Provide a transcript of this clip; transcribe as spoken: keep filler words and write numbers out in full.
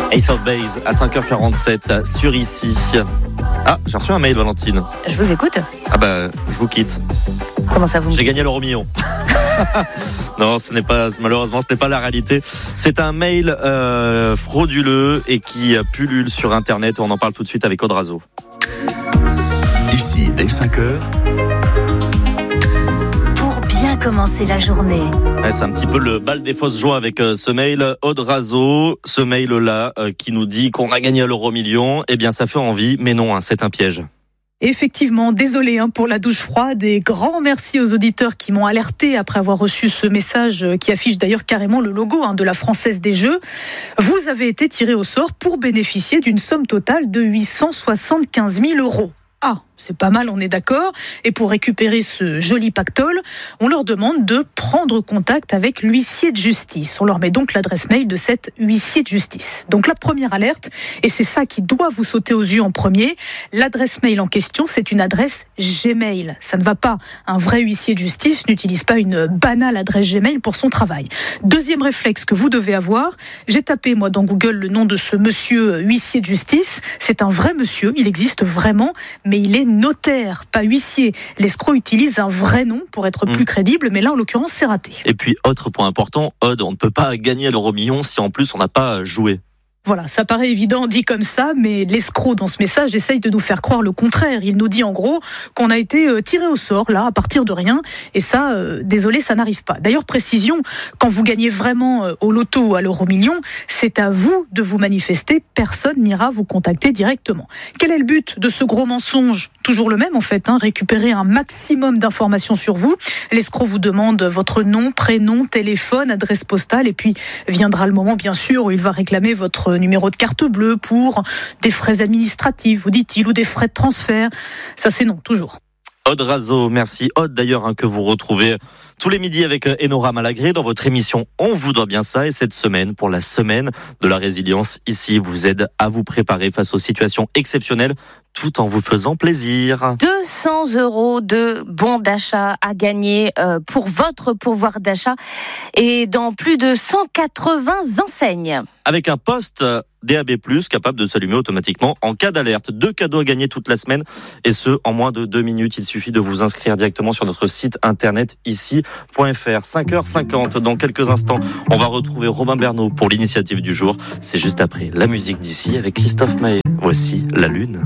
Ace of Base à cinq heures quarante-sept sur ici. Ah, j'ai reçu un mail, Valentine. Je vous écoute. Ah bah, je vous quitte. Comment ça vous J'ai gagné l'euro million. Non, ce n'est pas, malheureusement, ce n'est pas la réalité. C'est un mail euh, frauduleux et qui pullule sur Internet. On en parle tout de suite avec Aude Razo. Ici, dès cinq heures. Bien commencer la journée. Ouais, c'est un petit peu le bal des fausses joies avec euh, ce mail. Aude Razo, ce mail-là euh, qui nous dit qu'on a gagné l'euro million. Eh bien, ça fait envie, mais non, hein, c'est un piège. Effectivement, désolé hein, pour la douche froide et grand merci aux auditeurs qui m'ont alerté après avoir reçu ce message qui affiche d'ailleurs carrément le logo hein, de la Française des Jeux. Vous avez été tiré au sort pour bénéficier d'une somme totale de huit cent soixante-quinze mille euros. Ah, c'est pas mal, on est d'accord. Et pour récupérer ce joli pactole, on leur demande de prendre contact avec l'huissier de justice. On leur met donc l'adresse mail de cet huissier de justice. Donc la première alerte, et c'est ça qui doit vous sauter aux yeux en premier, l'adresse mail en question, c'est une adresse Gmail. Ça ne va pas. Un vrai huissier de justice n'utilise pas une banale adresse Gmail pour son travail. Deuxième réflexe que vous devez avoir, j'ai tapé moi dans Google le nom de ce monsieur huissier de justice. C'est un vrai monsieur, il existe vraiment, mais il est notaire, pas huissier. L'escroc utilise un vrai nom pour être plus mmh. crédible, mais là, en l'occurrence, c'est raté. Et puis, autre point important, Aude, on ne peut pas gagner l'euro million si en plus on n'a pas joué. Voilà, ça paraît évident dit comme ça, mais l'escroc dans ce message essaye de nous faire croire le contraire. Il nous dit en gros qu'on a été tiré au sort, là, à partir de rien, et ça, euh, désolé, ça n'arrive pas. D'ailleurs, précision, quand vous gagnez vraiment euh, au loto ou à l'euro million, c'est à vous de vous manifester, personne n'ira vous contacter directement. Quel est le but de ce gros mensonge ? Toujours le même en fait, hein, récupérer un maximum d'informations sur vous. L'escroc vous demande votre nom, prénom, téléphone, adresse postale, et puis viendra le moment, bien sûr, où il va réclamer votre numéro de carte bleue pour des frais administratifs, vous dit-il, ou des frais de transfert. Ça, c'est non, toujours. Aude Razo, merci. Aude, d'ailleurs, hein, que vous retrouvez tous les midis avec Enora Malagré dans votre émission On vous doit bien ça. Et cette semaine, pour la semaine de la résilience, ici, vous aide à vous préparer face aux situations exceptionnelles, tout en vous faisant plaisir. deux cents euros de bons d'achat à gagner euh, pour votre pouvoir d'achat et dans plus de cent quatre-vingts enseignes. Avec un poste D A B plus, capable de s'allumer automatiquement en cas d'alerte. Deux cadeaux à gagner toute la semaine et ce, en moins de deux minutes. Il suffit de vous inscrire directement sur notre site internet ici point f r. cinq heures cinquante, dans quelques instants, on va retrouver Robin Bernot pour l'initiative du jour. C'est juste après la musique d'ici avec Christophe Maé. Voici La Lune.